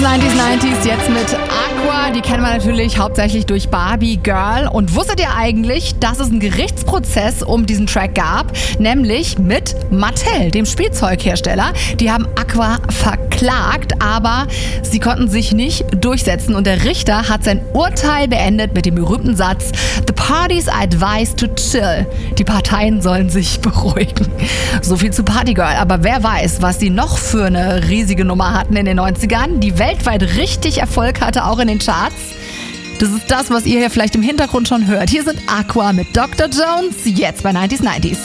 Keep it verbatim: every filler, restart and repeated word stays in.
neunziger neunziger jetzt mit Aqua, die kennen wir natürlich hauptsächlich durch Barbie Girl. Und wusstet ihr eigentlich, dass es einen Gerichtsprozess um diesen Track gab? Nämlich mit Mattel, dem Spielzeughersteller. Die haben Aqua verklagt, aber sie konnten sich nicht durchsetzen. Und der Richter hat sein Urteil beendet mit dem berühmten Satz: The parties are advised to chill. Die Parteien sollen sich beruhigen. So viel zu Party Girl. Aber wer weiß, was die noch für eine riesige Nummer hatten in den neunzigern, die weltweit richtig Erfolg hatte, auch in den Charts. Das ist das, was ihr hier vielleicht im Hintergrund schon hört. Hier sind Aqua mit Doktor Jones, jetzt bei neunziger neunziger.